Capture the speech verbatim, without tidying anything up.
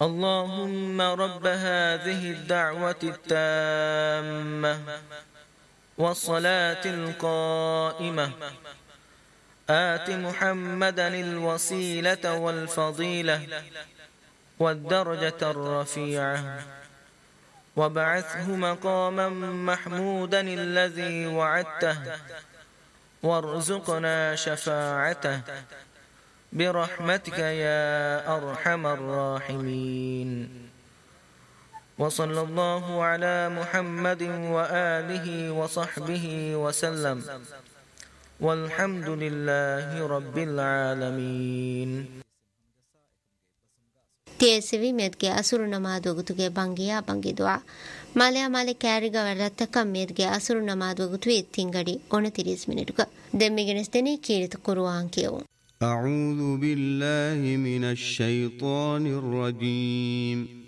اللهم رب هذه الدعوة التامة والصلاة القائمة آت محمدا الوسيلة والفضيلة والدرجة الرفيعة وابعثه مقاما محمودا الذي وعدته وارزقنا شفاعته برحمتك يا أرحم الراحمين. وصلى الله على محمد وآله وصحبه وسلم والحمد لله رب العالمين. تيسوي ميدگه أسر نماز وقتوگه بانگيا بانگي دعا ماليا مالي كاريگا ورلتكا ميدگه أسر نماز وقتوه تنگڑي ونتريس منيدگه دميگنستني كيرت قرآن كيو. أعوذ بالله من الشيطان الرجيم.